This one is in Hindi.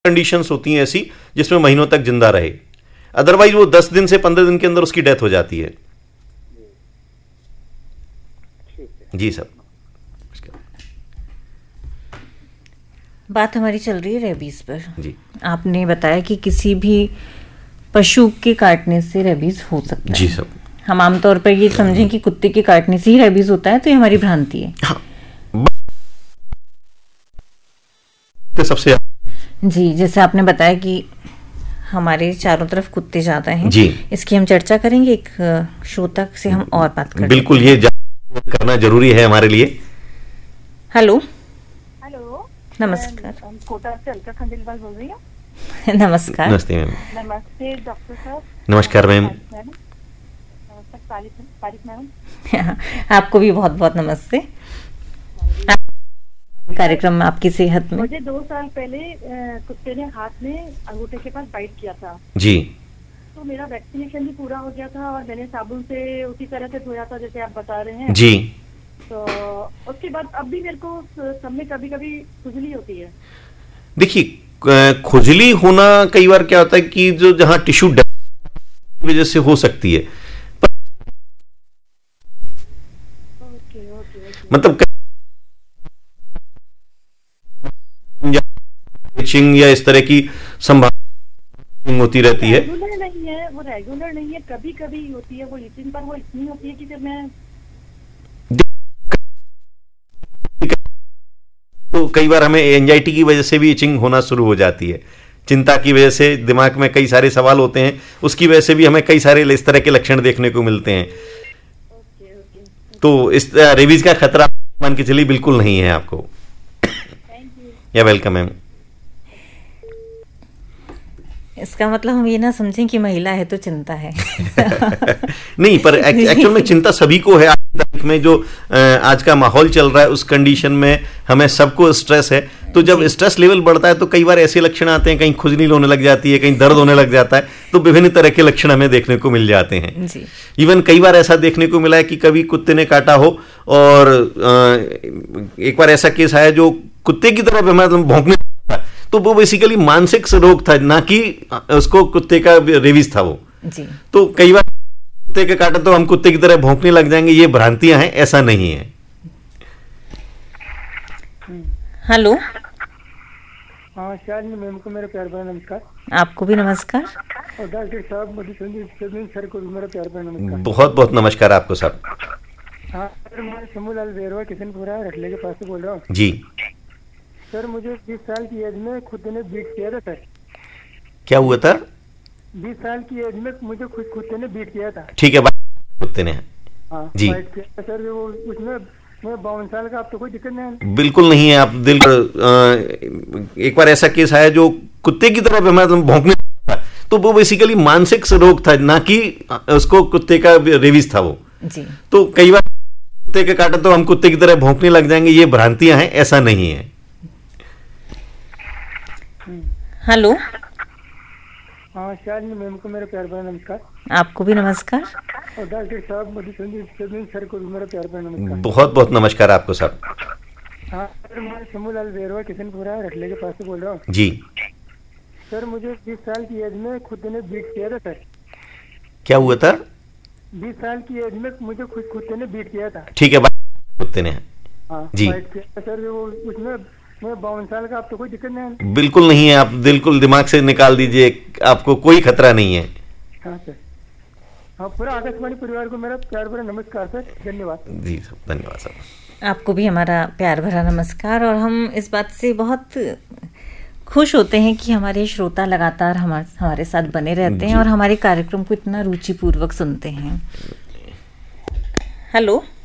कंडीशंस होती हैं ऐसी जिसमें महीनों तक जिंदा रहे, अदरवाइज वो 10 दिन से 15 दिन के अंदर उसकी डेथ हो जाती है। जी सर। बात हमारी चल रही है रेबीज पर। जी, आपने बताया कि किसी भी पशु के काटने से रेबीज हो सकता है। जी सर। हम आमतौर पर ये समझें कि कुत्ते के काटने से ही रेबीज होता है, तो ये हमारी भ्रांति है। हाँ। सबसे जी, जैसे आपने बताया कि हमारे चारों तरफ कुत्ते ज्यादा हैं। जी, इसकी हम चर्चा करेंगे, एक श्रोता से हम और बात करेंगे। बिल्कुल, ये करना जरूरी है हमारे लिए। हेलो। हेलो, नमस्कार। कोटा से अलका खंडेलवाल बोल रही हूँ। नमस्कार। नमस्ते मैम। नमस्ते डॉक्टर साहब। नमस्कार मैम। पारिक मैम। आपको भी बहुत बहुत नमस्ते। कार्यक्रम में आपकी सेहत में। मुझे 2 साल पहले कुत्ते ने हाथ में अंगूठे के पास बाइट किया था। जी। तो मेरा वैक्सीनेशन भी पूरा हो गया था और मैंने साबुन से उसी तरह से धोया था जैसे आप बता रहे हैं। जी। तो उसके बाद अब भी मेरे को सब में कभी कभी खुजली होती है। देखिए, खुजली होना कई बार क्या होता है कि जो जहां टिश्यू की वजह से हो सकती है, मतलब इचिंग या इस तरह की संभावना होती रहती है। रेगुलर नहीं है, वो रेगुलर नहीं है, कभी कभी होती है वो इचिंग, पर वो इतनी होती है कि फिर मैं तो कई बार हमें एंजाइटी की वजह से भी इचिंग होना शुरू हो जाती है। चिंता की वजह से दिमाग में कई सारे सवाल होते हैं, उसकी वजह से भी हमें कई सारे इस तरह के लक्षण देखने को मिलते हैं। तो इस रेबीज का खतरा मान के चलिए बिल्कुल नहीं है आपको। या वेलकम मैम। इसका मतलब हम ये ना समझें कि महिला है तो चिंता है। नहीं, पर एक्चुअल में चिंता सभी को है। आज की तारीख में जो आज का माहौल चल रहा है उस कंडीशन में हमें सबको स्ट्रेस है। तो जब स्ट्रेस लेवल बढ़ता है तो कई बार ऐसे लक्षण आते हैं, कहीं खुजली होने लग जाती है, कहीं दर्द होने लग जाता है, तो विभिन्न तरह के लक्षण हमें देखने को मिल जाते हैं। इवन कई बार ऐसा देखने को मिला है कि कभी कुत्ते ने काटा हो और एक बार ऐसा केस आया जो कुत्ते की तरह मतलब भौंकने, तो वो बेसिकली मानसिक रोग था, ना कि उसको कुत्ते का रेबीज था वो। जी। तो कई बार कुत्ते का काटा तो हम कुत्ते की तरह भौंकने लग जाएंगे, ये भ्रांतियां हैं, ऐसा नहीं है। हेलो। हाँ, शालिनी मैम को मेरा प्यार भरा नमस्कार। आपको भी नमस्कार। और डॉक्टर साहब मधुसूदन सर को भी मेरा प्यार भरा नमस्कार। बहुत बहुत नमस्कार आपको साहब। हाँ सर, मैं समूहलाल बेरवा किशनपुरा रटले के पास से बोल रहा हूँ। जी सर, मुझे 20 साल की एज में खुद ने बीट किया था सर। क्या हुआ था? 20 साल की एज में मुझे खुद कुत्ते ने बीट किया था। ठीक है, कुत्ते ने। हाँ जी सर, वो उसमें मैं 52 साल का, आप तो कोई दिक्कत नहीं है? बिल्कुल नहीं है। आप दिल एक बार ऐसा केस आया जो कुत्ते की तरह मतलब भौंकने, तो वो बेसिकली मानसिक रोग था, ना कि उसको कुत्ते का रेबीज था वो। जी। तो कई बार कुत्ते का काटा तो हम कुत्ते की तरह भौंकने लग जाएंगे, ये भ्रांतियां हैं, ऐसा नहीं है। हेलो। हाँ, शालिनी मैम को मेरा प्यार भरा नमस्कार। आपको भी नमस्कार। और डॉक्टर साहब मधुसूदन सर को भी मेरा प्यार भरा नमस्कार। बहुत बहुत नमस्कार आपको साहब। हाँ सर, मैं समूहलाल बेरवा किशनपुरा रटले के पास से बोल रहा हूँ। जी सर, मुझे 20 साल की एज में खुद ने बीट किया था सर। क्या हुआ था? 20 साल की एज में मुझे खुद कुत्ते ने बीट किया था। ठीक है, कुत्ते ने। हाँ जी सर, वो उसमें मैं 52 साल का, आप तो कोई दिक्कत नहीं है? बिल्कुल नहीं है। आप बिल्कुल दिमाग से निकाल दीजिए, आपको कोई खतरा नहीं है। हाँ सर। हाँ, पूरा आकाशवाणी परिवार को मेरा प्यार भरा नमस्कार सर। धन्यवाद। जी सर, धन्यवाद सर। आपको भी हमारा प्यार भरा नमस्कार। और हम इस बात से बहुत खुश होते हैं कि हमारे श्रोता लगातार हमारे साथ बने रहते हैं और हमारे कार्यक्रम को इतना रुचिपूर्वक सुनते हैं। हेलो।